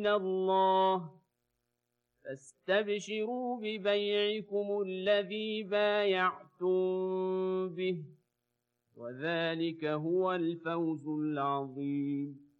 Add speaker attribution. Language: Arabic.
Speaker 1: الله فاستبشروا ببيعكم الذي بايعتم به وذلك هو الفوز العظيم.